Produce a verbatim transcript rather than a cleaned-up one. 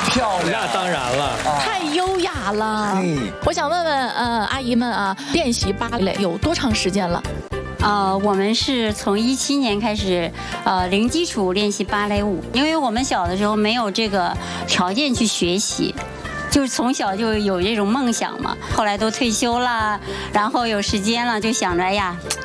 漂亮， 那当然了， 太优雅了。我想问问，呃，阿姨们啊，练习芭蕾有多长时间了？ 呃，我们是从一七年开始，呃，零基础练习芭蕾舞，因为我们小的时候没有这个条件去学习。就是从小就有这种梦想嘛，后来都退休了，然后有时间了，就想着哎呀，